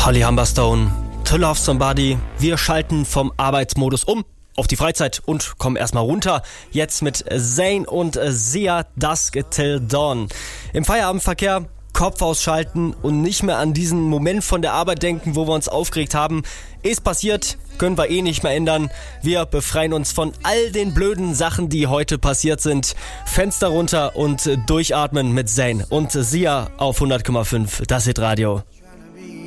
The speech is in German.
Holly Humberstone, To Love Somebody. Wir schalten vom Arbeitsmodus um auf die Freizeit und kommen erstmal runter. Jetzt mit Zayn und Sia, Dusk Till Dawn. Im Feierabendverkehr Kopf ausschalten und nicht mehr an diesen Moment von der Arbeit denken, wo wir uns aufgeregt haben. Ist passiert, können wir nicht mehr ändern. Wir befreien uns von all den blöden Sachen, die heute passiert sind. Fenster runter und durchatmen mit Zayn und Sia auf 100,5, das Hitradio.